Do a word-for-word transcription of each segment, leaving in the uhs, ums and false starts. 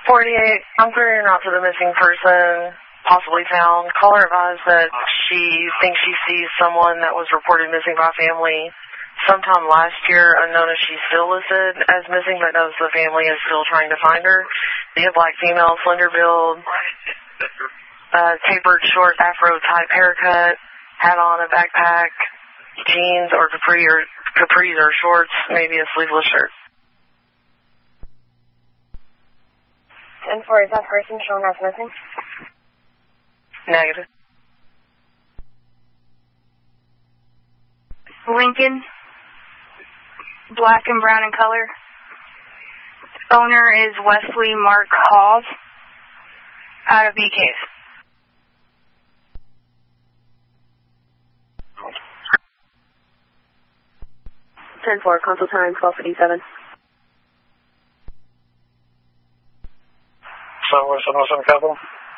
forty-eight, I'm querying out to the missing person, possibly found. Caller advised that she thinks she sees someone that was reported missing by family sometime last year, unknown if she's still listed as missing, but knows the family is still trying to find her. They have black female, slender build, uh, tapered short afro type haircut, hat on, a backpack, jeans or capri or capris or shorts, maybe a sleeveless shirt. ten four, is that person shown as missing? Negative. Lincoln, black and brown in color. Owner is Wesley Mark Halls, out of B Ks. ten four, console time, twelve fifty-seven. Southwest seven oh seven Capital.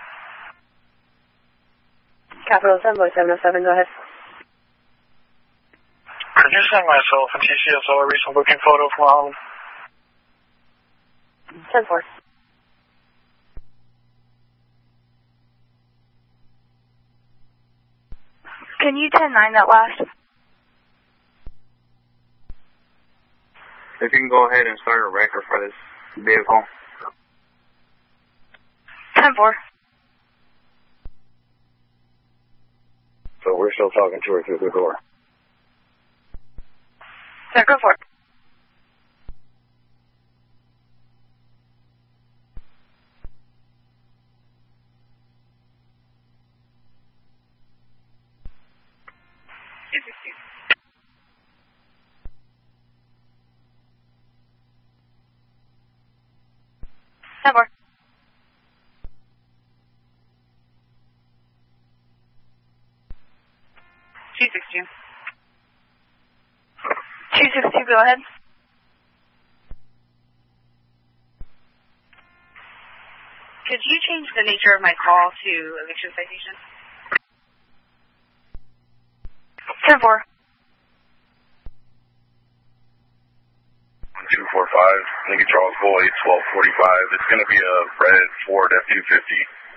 Capital seven seven oh seven, go ahead. Could you send myself and T C S L a recent booking photo from home? ten four. Can you ten nine that last? If you can go ahead and start a record for this vehicle. ten four. So we're still talking to her through the door. Yeah, go for it. ten four. two six two. two six two, go ahead. Could you change the nature of my call to eviction citation? ten four. two four five, Lincoln Charles Boyd, twelve forty-five. It's going to be a red Ford F two fifty.